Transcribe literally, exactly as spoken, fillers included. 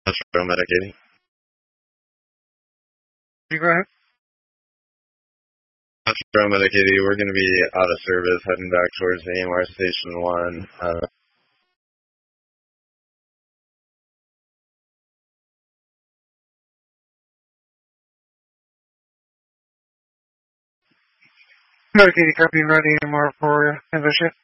Metro Medicaid. You go ahead. Metro Medicaid, we're going to be out of service, heading back towards A M R Station one. Uh, Medicaid, copy, ready, A M R for transition.